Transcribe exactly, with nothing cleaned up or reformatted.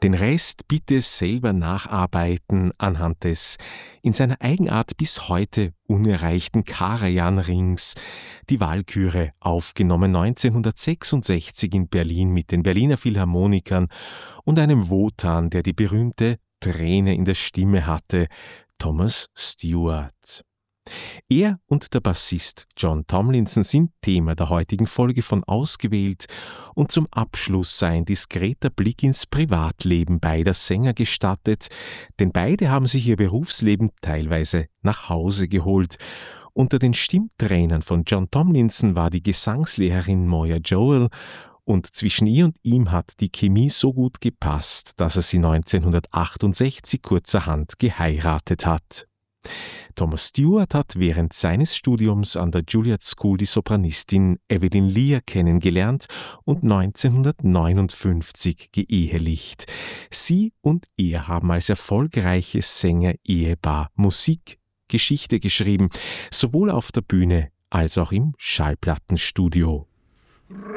Den Rest bitte selber nacharbeiten anhand des in seiner Eigenart bis heute unerreichten Karajan-Rings, die Walküre, aufgenommen neunzehnhundertsechsundsechzig in Berlin mit den Berliner Philharmonikern und einem Wotan, der die berühmte Träne in der Stimme hatte, Thomas Stewart. Er und der Bassist John Tomlinson sind Thema der heutigen Folge von Ausgewählt und zum Abschluss sei ein diskreter Blick ins Privatleben beider Sänger gestattet, denn beide haben sich ihr Berufsleben teilweise nach Hause geholt. Unter den Stimmtrainern von John Tomlinson war die Gesangslehrerin Moya Joel und zwischen ihr und ihm hat die Chemie so gut gepasst, dass er sie neunzehnhundertachtundsechzig kurzerhand geheiratet hat. Thomas Stewart hat während seines Studiums an der Juilliard School die Sopranistin Evelyn Lear kennengelernt und neunzehnhundertneunundfünfzig geehelicht. Sie und er haben als erfolgreiches Sänger-Ehepaar Musikgeschichte geschrieben, sowohl auf der Bühne als auch im Schallplattenstudio.